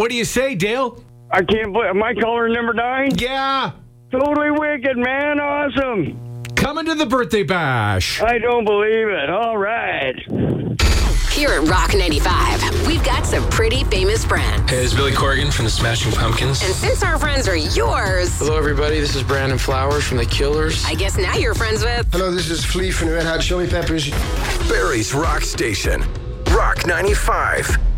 What do you say, Dale? I can't believe my caller number 9. Yeah. Totally wicked, man. Awesome. Coming to the birthday bash. I don't believe it. All right. Here at Rock 95, we've got some pretty famous friends. Hey, it's Billy Corgan from the Smashing Pumpkins. And since our friends are yours, Hello, everybody. This is Brandon Flowers from The Killers. I guess now you're friends with... Hello, this is Flea from the Red Hot Chili Peppers. Barry's Rock Station. Rock 95.